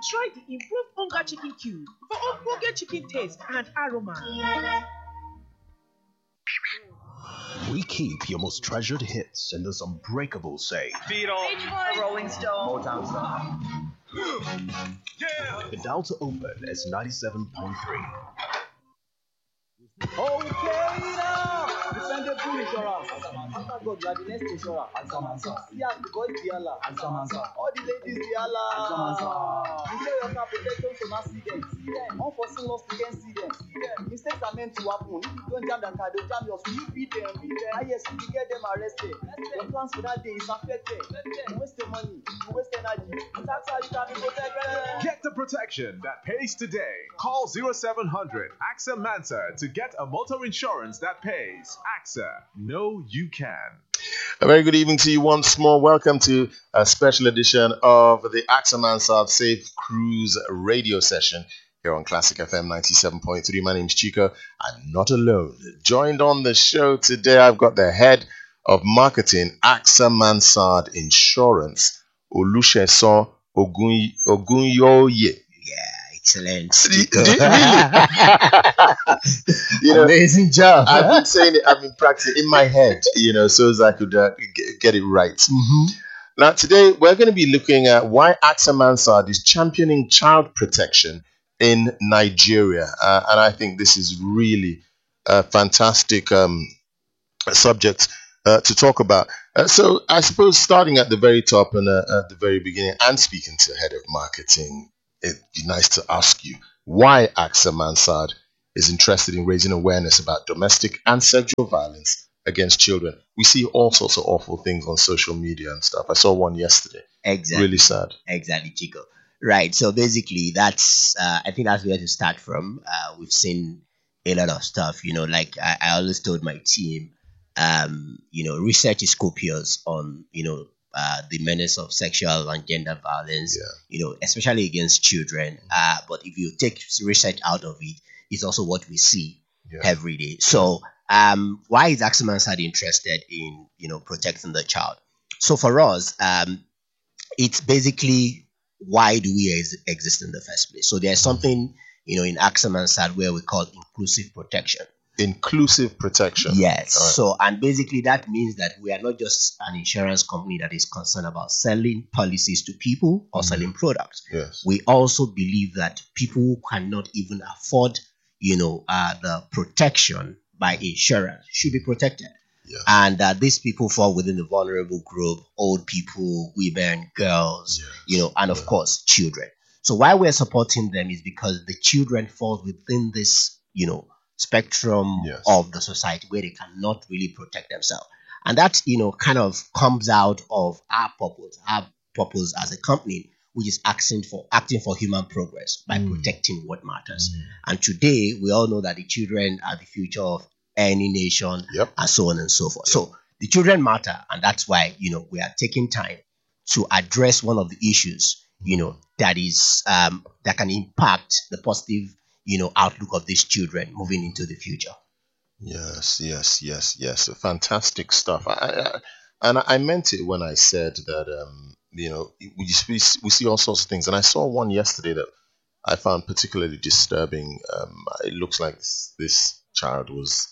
try the improved Onga chicken cube for ogbonge chicken taste and aroma. We keep your most treasured hits in this unbreakable safe. Beatles, Rolling Stone, Motown Star. The dial to open is 97.3. Okay now, dependable insurance. After God, you are the next insurer. See as the boys be Allah. All the ladies be Allah. You know your car protection so not see them. Unforeseen loss, you can see them. Mistakes are meant to happen. If you don't jam the car, they'll jam yours. You beat them. Yes, you get them arrested. Your plans for that day is affected. You waste your money, you waste energy. That's how you can be protected. Get the protection that pays today. Call 0700 AXA Mansa to get a motor insurance that pays. AXA, know you can. A very good evening to you once more. Welcome to a special edition of the AXA Mansard Safe Cruise radio session here on Classic FM 97.3. My name's Chico. I'm not alone. Joined on the show today, I've got the head of marketing, AXA Mansard Insurance, Olusegun Ogunyoye. Excellent. Really? Amazing job. I've been saying it, I've been practicing in my head, so as I could get it right. Mm-hmm. Now, today we're going to be looking at why AXA Mansard is championing child protection in Nigeria. And I think this is really a fantastic subject to talk about. So I suppose starting at the very top and at the very beginning and speaking to the head of marketing, it'd be nice to ask you why AXA Mansard is interested in raising awareness about domestic and sexual violence against children. We see all sorts of awful things on social media and stuff. I saw one yesterday. Exactly. Really sad. Exactly, Chico. Right. So basically, that's I think that's where to start from. We've seen a lot of stuff. Like I always told my team, research is copious on the menace of sexual and gender violence, especially against children. But if you take research out of it, it's also what we see every day. So why is AXA Mansard interested in, protecting the child? So for us, it's basically, why do we exist in the first place? So there's something, in AXA Mansard where we call inclusive protection. Inclusive protection. Yes. Right. So, and basically that means that we are not just an insurance company that is concerned about selling policies to people or selling products. Yes. We also believe that people who cannot even afford, the protection by insurance should be protected. Yeah. And these people fall within the vulnerable group: old people, women, girls, and of course, children. So why we're supporting them is because the children fall within this, spectrum of the society where they cannot really protect themselves. And that, kind of comes out of our purpose as a company, which is acting for human progress by protecting what matters. And today, we all know that the children are the future of any nation, and so on and so forth. So the children matter, and that's why, we are taking time to address one of the issues, that is that can impact the positive outlook of these children moving into the future. Yes. Fantastic stuff. I meant it when I said that, we see all sorts of things. And I saw one yesterday that I found particularly disturbing. It looks like this child was,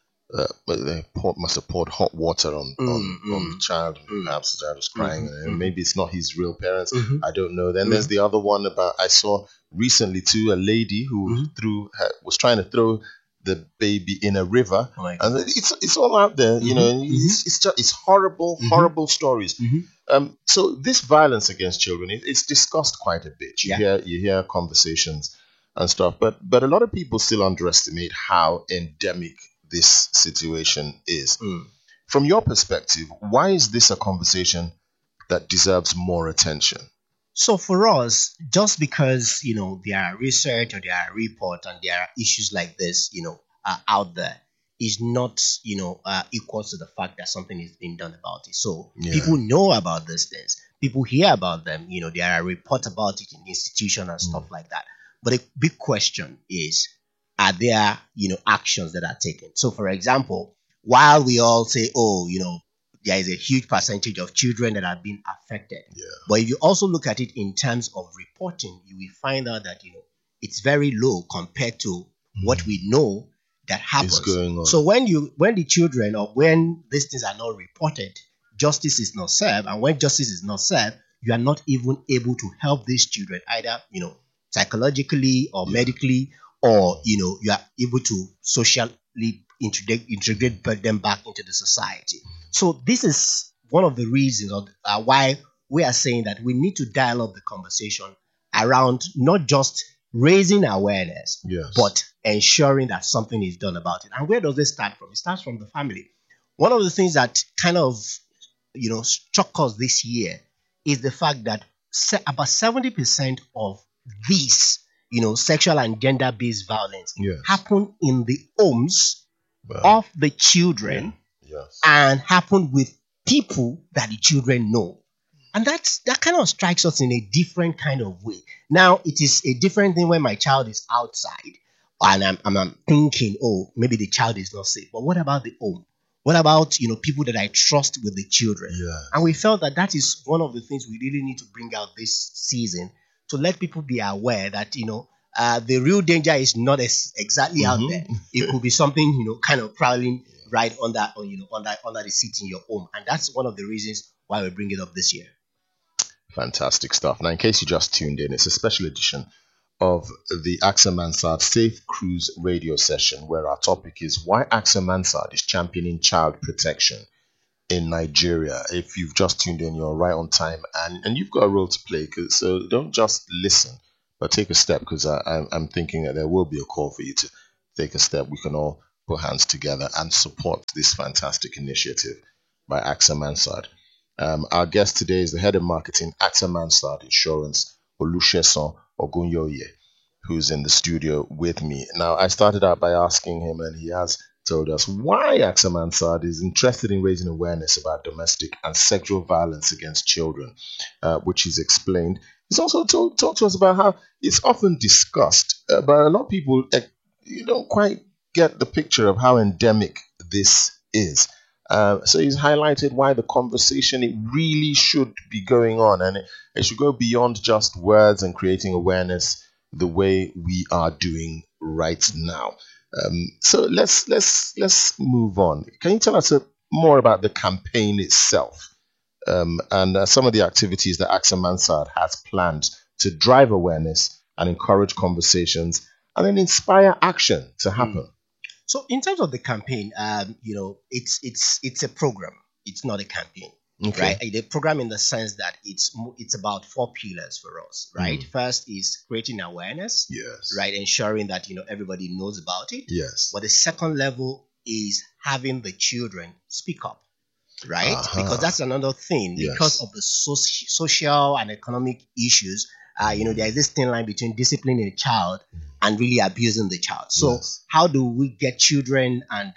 they must have poured hot water on the child. Perhaps the child was crying. And maybe it's not his real parents. I don't know. Then there's the other one I saw recently too, a lady who was trying to throw the baby in a river. And it's all out there, it's horrible stories. So this violence against children, it's discussed quite a bit. You hear conversations and stuff, but a lot of people still underestimate how endemic this situation is. From your perspective, why is this a conversation that deserves more attention? So for us, just because, there are research or there are reports and there are issues like this, are out there, is not, equal to the fact that something is being done about it. So people know about these things. People hear about them. There are reports about it in institutions and stuff like that. But a big question is, are there, actions that are taken? So for example, while we all say, there is a huge percentage of children that have been affected. Yeah. But if you also look at it in terms of reporting, you will find out that it's very low compared to what we know that happens. Going on. So when the children or when these things are not reported, justice is not served, and when justice is not served, you are not even able to help these children either psychologically or medically, or you are able to socially integrate them back into the society. So this is one of the reasons why we are saying that we need to dial up the conversation around not just raising awareness, but ensuring that something is done about it. And where does this start from? It starts from the family. One of the things that kind of struck us this year is the fact that about 70% of these sexual and gender-based violence happen in the homes of the children and happen with people that the children know. And that kind of strikes us in a different kind of way. Now, it is a different thing when my child is outside and I'm thinking, oh, maybe the child is not safe. But what about the home? What about, people that I trust with the children? And we felt that is one of the things we really need to bring out this season, to let people be aware that, the real danger is not exactly out there. It could be something, kind of prowling right under the seat in your home. And that's one of the reasons why we bring it up this year. Fantastic stuff. Now, in case you just tuned in, it's a special edition of the AXA Mansard Safe Cruise radio session, where our topic is why AXA Mansard is championing child protection in Nigeria. If you've just tuned in, you're right on time, and you've got a role to play. So don't just listen, but take a step, because I'm thinking that there will be a call for you to take a step. We can all put hands together and support this fantastic initiative by AXA Mansard. Our guest today is the head of marketing, AXA Mansard Insurance, Olusegun Ogunyoye, who's in the studio with me. Now, I started out by asking him, and he has told us why AXA Mansard is interested in raising awareness about domestic and sexual violence against children, which he's explained. He's also talked to us about how it's often discussed, but a lot of people don't quite get the picture of how endemic this is. So he's highlighted why the conversation, it really should be going on, and it should go beyond just words and creating awareness the way we are doing right now. So let's move on. Can you tell us more about the campaign itself, and some of the activities that AXA Mansard has planned to drive awareness and encourage conversations and then inspire action to happen? So in terms of the campaign, it's a program. It's not a campaign, right? The program in the sense that it's about 4 pillars for us, right? First is creating awareness, right? Ensuring that everybody knows about it. But the second level is having the children speak up, right? Because that's another thing. Because of the social and economic issues, there is this thin line between disciplining a child and really abusing the child. So how do we get children and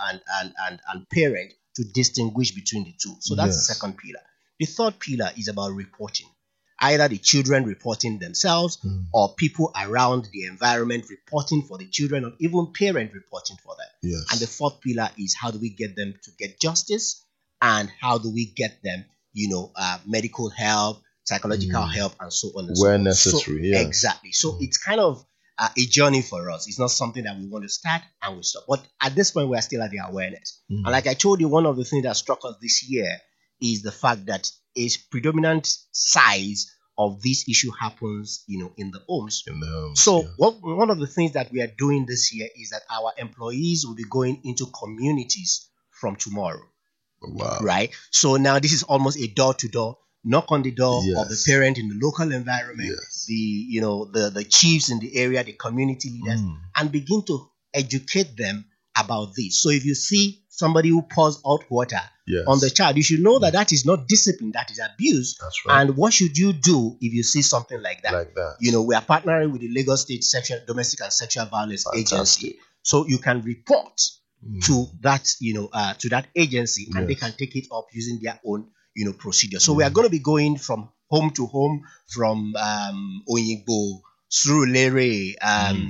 parents to distinguish between the two? So that's the second pillar. The third pillar is about reporting. Either the children reporting themselves or people around the environment reporting for the children, or even parents reporting for them. And the fourth pillar is how do we get them to get justice, and how do we get them, medical help, psychological help, and so on and so where on. necessary. Exactly. So it's kind of a journey for us. It's not something that we want to start and we stop. But at this point, we are still at the awareness. And like I told you, one of the things that struck us this year is the fact that a predominant size of this issue happens, in the homes. So one of the things that we are doing this year is that our employees will be going into communities from tomorrow. Right? So now this is almost a door-to-door knock on the door of the parent in the local environment, the chiefs in the area, the community leaders, and begin to educate them about this. So if you see somebody who pours hot water on the child, you should know that is not discipline, that is abuse. That's right. And what should you do if you see something like that? We are partnering with the Lagos State Domestic and Sexual Violence Agency. So you can report to that, to that agency, and they can take it up using their own procedure. So we are going to be going from home to home, from Oyingbo Surulere,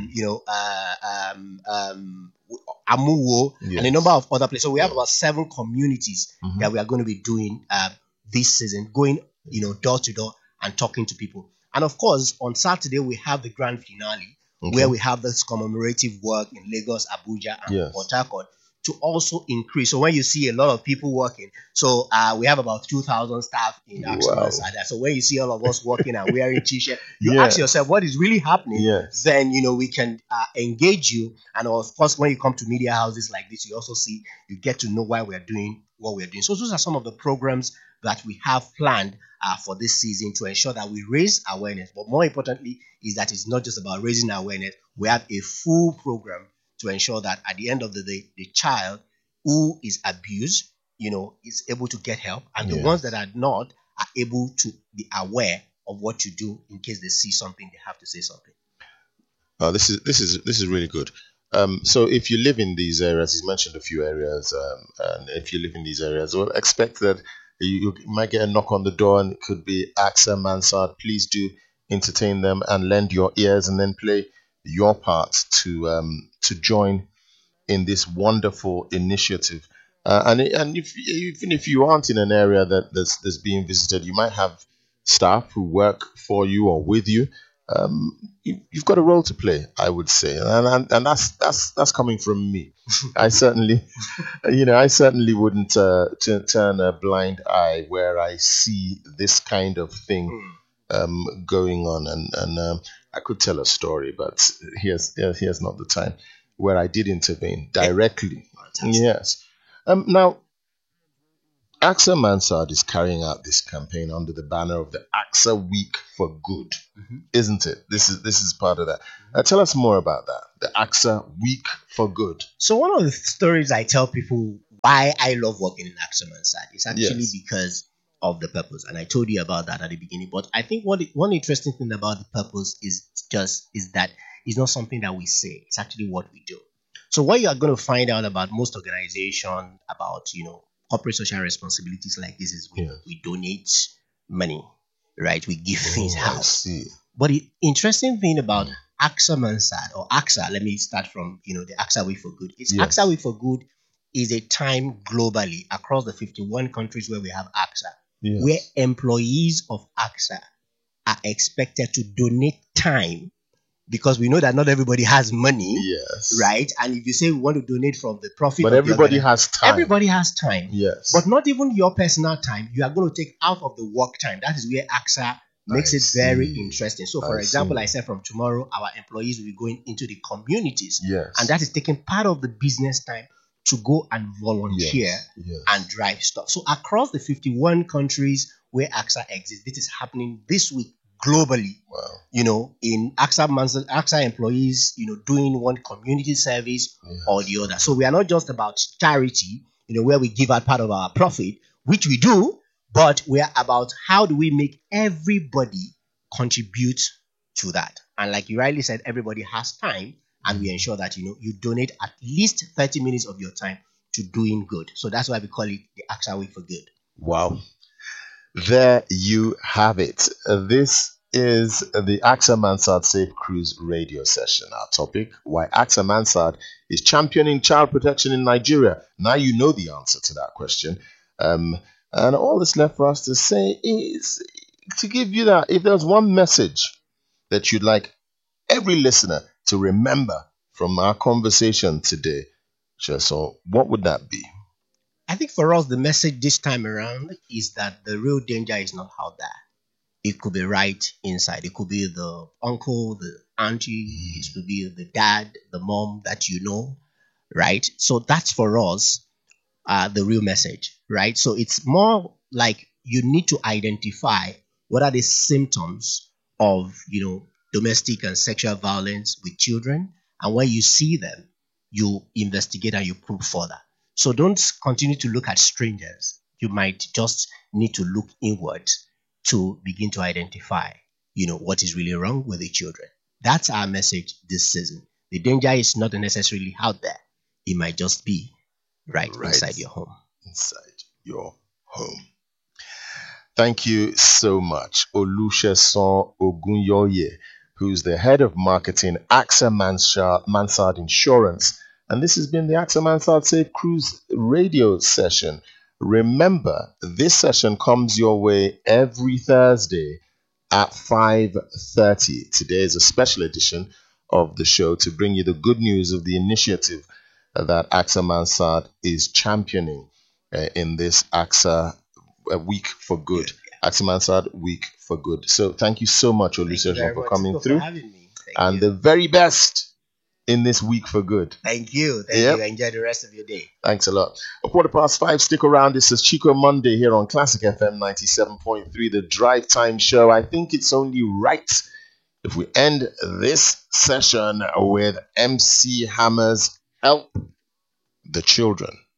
Amuwo, and a number of other places. So we have about 7 communities that we are going to be doing this season, going door to door and talking to people. And of course, on Saturday we have the grand finale where we have this commemorative work in Lagos, Abuja, and Port Harcourt to also increase. So when you see a lot of people working, so we have about 2,000 staff in Axel. So when you see all of us working and wearing t-shirt, you ask yourself what is really happening. Then we can engage you. And of course, when you come to media houses like this, you get to know why we are doing what we are doing. So those are some of the programs that we have planned for this season to ensure that we raise awareness. But more importantly is that it's not just about raising awareness. We have a full program to ensure that at the end of the day, the child who is abused, is able to get help, and the ones that are not are able to be aware of what to do in case they see something, they have to say something. This is really good. So if you live in these areas, he's mentioned a few areas, and if you live in these areas, well, expect that you might get a knock on the door, and it could be AXA Mansard. Please do entertain them and lend your ears, and then play your part to join in this wonderful initiative. And even if you aren't in an area that's being visited, you might have staff who work for you or with you. You've got a role to play, I would say, and that's coming from me. I certainly wouldn't turn a blind eye where I see this kind of thing going on, and I could tell a story, but here's not the time, where I did intervene directly. Yes. Now, AXA Mansard is carrying out this campaign under the banner of the AXA Week for Good, isn't it? This is part of that. Tell us more about that, the AXA Week for Good. So one of the stories I tell people why I love working in AXA Mansard is actually because of the purpose, and I told you about that at the beginning. But I think one interesting thing about the purpose is that it's not something that we say; it's actually what we do. So what you are going to find out about most organizations, about corporate social responsibilities like this, is we donate money, right? We give things out. But the interesting thing about AXA Mansard, or AXA, let me start from the AXA Week for Good. AXA Week for Good is a time globally across the 51 countries where we have AXA, where employees of AXA are expected to donate time, because we know that not everybody has money, right? And if you say we want to donate from the profit, but everybody has time. Everybody has time, yes. But not even your personal time. You are going to take out of the work time. That is where AXA makes it very interesting. So, for example, I said from tomorrow, our employees will be going into the communities, and that is taking part of the business time to go and volunteer and drive stuff. So, across the 51 countries where AXA exists, this is happening this week. Globally, in AXA employees, doing one community service or the other. So we are not just about charity, where we give out part of our profit, which we do, but we are about how do we make everybody contribute to that. And like you rightly said, everybody has time, and we ensure that you donate at least 30 minutes of your time to doing good. So that's why we call it the AXA Week for Good. Wow. There you have it. This is the AXA Mansard Safe Cruise radio session. Our topic, why AXA Mansard is championing child protection in Nigeria. Now you know the answer to that question. And all that's left for us to say is to give you that, if there's one message that you'd like every listener to remember from our conversation today, so what would that be? I think for us, the message this time around is that the real danger is not out there. It could be right inside. It could be the uncle, the auntie, it could be the dad, the mom that right? So that's for us the real message, right? So it's more like you need to identify what are the symptoms of, domestic and sexual violence with children. And when you see them, you investigate and you probe further. So don't continue to look at strangers. You might just need to look inward to begin to identify, what is really wrong with the children. That's our message this season. The danger is not necessarily out there. It might just be right inside your home. Inside your home. Thank you so much, Olusegun Ogunyoye, who's the head of marketing, AXA Mansard Insurance. And this has been the AXA Mansard Safe Cruise radio session. Remember, this session comes your way every Thursday at 5:30. Today is a special edition of the show to bring you the good news of the initiative that AXA Mansard is championing in this AXA Week for Good. AXA Mansard Week for Good. So thank you so much, Olusegun, for coming through. And the very best in this Week for Good. Thank you. Thank you. Enjoy the rest of your day. Thanks a lot. 5:15. Stick around. This is Chico Monday here on Classic FM 97.3, the Drive Time Show. I think it's only right if we end this session with MC Hammer's Help the Children.